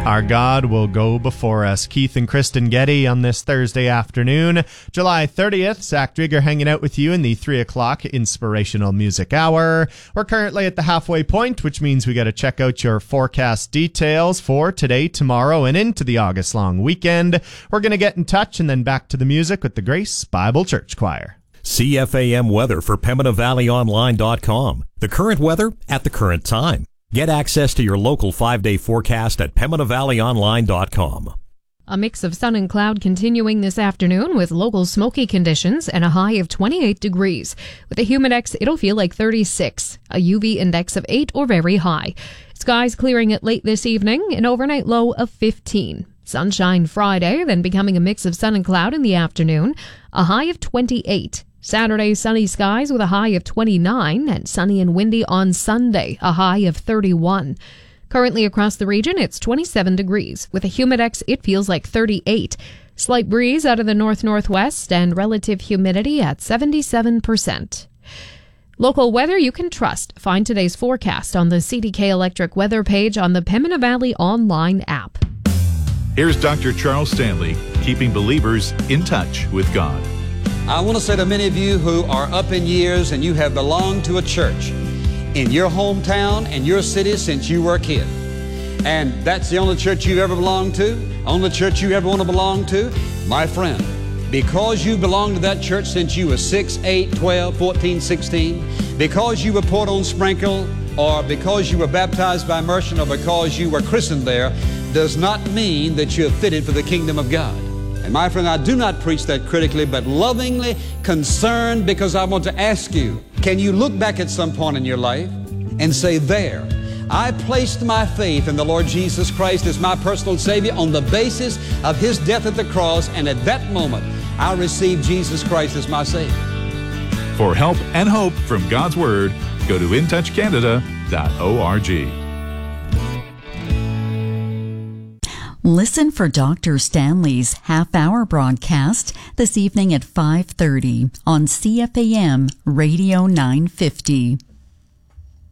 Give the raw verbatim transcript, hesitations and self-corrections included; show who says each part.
Speaker 1: Our God will go before us. Keith and Kristen Getty on this Thursday afternoon, July thirtieth. Zach Drieger hanging out with you in the three o'clock Inspirational Music Hour. We're currently at the halfway point, which means we got to check out your forecast details for today, tomorrow, and into the August-long weekend. We're going to get in touch and then back to the music with the Grace Bible Church Choir.
Speaker 2: C F A M weather for Pembina Valley Online dot com. The current weather at the current time. Get access to your local five-day forecast at Pembina Valley Online dot com.
Speaker 3: A mix of sun and cloud continuing this afternoon with local smoky conditions and a high of twenty-eight degrees. With a humidex, it'll feel like thirty-six, a U V index of eight or very high. Skies clearing it late this evening, an overnight low of fifteen. Sunshine Friday, then becoming a mix of sun and cloud in the afternoon, a high of twenty-eight. Saturday, sunny skies with a high of twenty-nine, and sunny and windy on Sunday, a high of thirty-one. Currently across the region, it's twenty-seven degrees. With a humidex, it feels like thirty-eight. Slight breeze out of the north-northwest and relative humidity at seventy-seven percent. Local weather you can trust. Find today's forecast on the C D K Electric weather page on the Pembina Valley Online app.
Speaker 4: Here's Doctor Charles Stanley, keeping believers in touch with God.
Speaker 5: I want to say to many of you who are up in years and you have belonged to a church in your hometown and your city since you were a kid, and that's the only church you've ever belonged to, only church you ever want to belong to, my friend, because you belonged to that church since you were six, eight, twelve, fourteen, sixteen, because you were poured on sprinkle, or because you were baptized by immersion, or because you were christened there, does not mean that you're fitted for the kingdom of God. And my friend, I do not preach that critically, but lovingly concerned, because I want to ask you, can you look back at some point in your life and say, there, I placed my faith in the Lord Jesus Christ as my personal Savior on the basis of His death at the cross, and at that moment, I received Jesus Christ as my Savior.
Speaker 4: For help and hope from God's Word, go to in touch canada dot org.
Speaker 6: Listen for Doctor Stanley's half-hour broadcast this evening at five thirty on C F A M Radio nine fifty.